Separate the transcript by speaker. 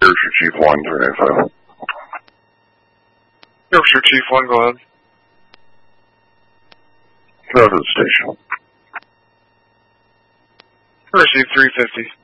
Speaker 1: Airship Chief 1, turn info.
Speaker 2: Airship Chief 1, go ahead.
Speaker 1: Go to the station.
Speaker 2: Receive 350.